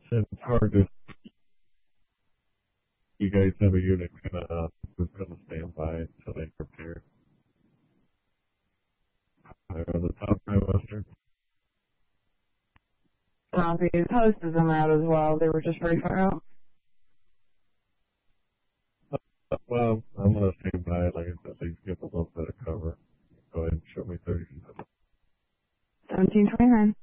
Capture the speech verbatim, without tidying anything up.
And it's hard to, you guys have a unit kind of, uh, who's going to stand by until they prepare. Uh, the top by Western. Southeast Host is them out as well. They were just very far out. Uh, well, I'm going to stand by it, like I said, they give a little bit of cover. Go ahead and show me thirty-seven. seventeen twenty-nine.